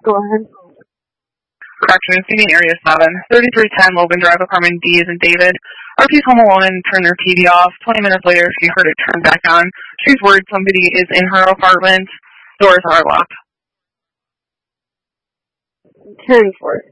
Go ahead. Correction, Phoenix Area 7. 3310 Logan Drive, apartment D is in David. RP's home alone and turned their TV off. 20 minutes later, she heard it turn back on. She's worried somebody is in her apartment. Doors are locked. 10 for it.